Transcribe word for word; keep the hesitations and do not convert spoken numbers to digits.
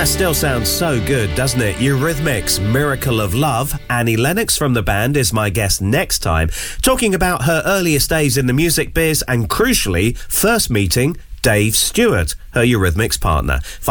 That still sounds so good, doesn't it? Eurythmics, Miracle of Love. Annie Lennox from the band is my guest next time, talking about her earliest days in the music biz and, crucially, first meeting Dave Stewart, her Eurythmics partner.